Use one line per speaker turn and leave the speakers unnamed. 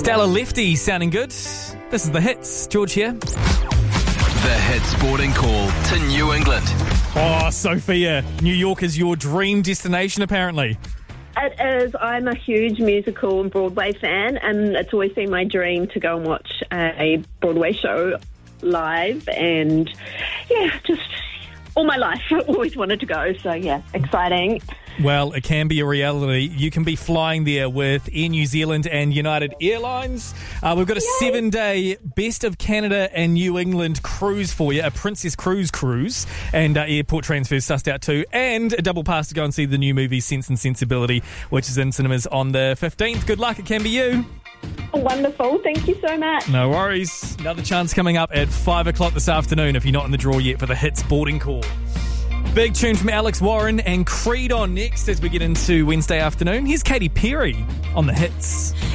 Stella Lefty sounding good. This is The Hits. George here.
The Hits Boarding Call to New England.
Oh, Sophia, New York is your dream destination, apparently.
It is. I'm a huge musical and Broadway fan, and it's always been my dream to go and watch a Broadway show live. And yeah, just all my life, I always wanted to go. So yeah, exciting.
Well, it can be a reality. You can be flying there with Air New Zealand and United Airlines. We've got a 7-day Best of Canada and New England cruise for you, a Princess Cruise, and airport transfers sussed out too, and a double pass to go and see the new movie Sense and Sensibility, which is in cinemas on the 15th. Good luck, it can be you.
Wonderful. Thank you so much.
No worries. Another chance coming up at 5 o'clock this afternoon if you're not in the draw yet for the Hits Boarding Call. Big tune from Alex Warren and Creed on next as we get into Wednesday afternoon. Here's Katy Perry on The Hits.